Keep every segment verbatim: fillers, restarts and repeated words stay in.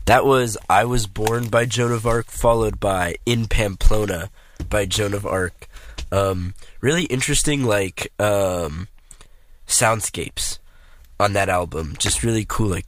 That was I Was Born by Joan of Arc, followed by In Pamplona by Joan of Arc. Um, really interesting, like, um, soundscapes on that album. Just really cool, like,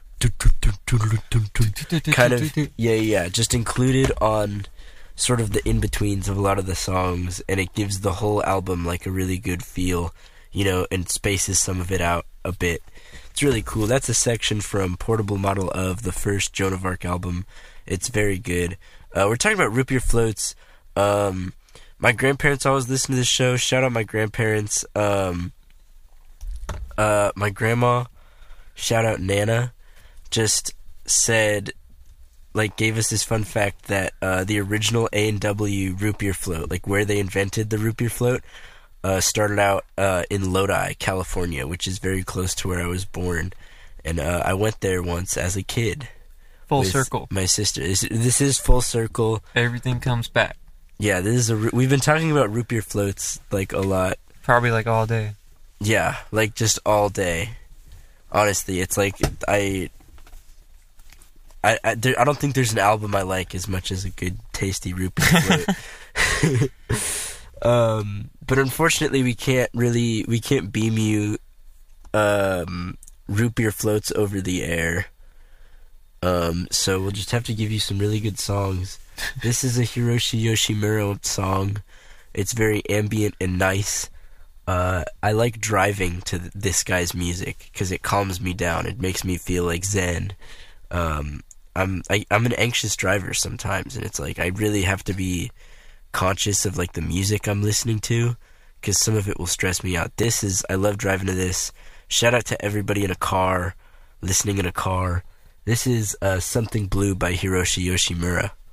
kind of, yeah, yeah, just included on sort of the in-betweens of a lot of the songs, and it gives the whole album, like, a really good feel, you know, and spaces some of it out a bit. It's really cool. That's a section from Portable Model of, the first Joan of Arc album. It's very good. Uh, we're talking about Root Beer Floats. Um, my grandparents always listen to this show. Shout out my grandparents. Um, uh, my grandma, shout out Nana, just said, like, gave us this fun fact that uh, the original A and W root beer float, like where they invented the root beer float, uh, started out uh, in Lodi, California, which is very close to where I was born. And uh, I went there once as a kid. Full circle. My sister. This, this is full circle. Everything comes back. Yeah, this is a. We've been talking about root beer floats like a lot. Probably like all day. Yeah, like just all day. Honestly, it's like I. I I, there, I don't think there's an album I like as much as a good tasty root beer float. um, but unfortunately, we can't really we can't beam you um, root beer floats over the air. Um, so we'll just have to give you some really good songs. This is a Hiroshi Yoshimura song. It's very ambient and nice. Uh, I like driving to th- this guy's music because it calms me down. It makes me feel like zen. Um, I'm I, I'm an anxious driver sometimes, and it's like I really have to be conscious of like the music I'm listening to because some of it will stress me out. This is I love driving to this. Shout out to everybody in a car, listening in a car. This is uh, Something Blue by Hiroshi Yoshimura.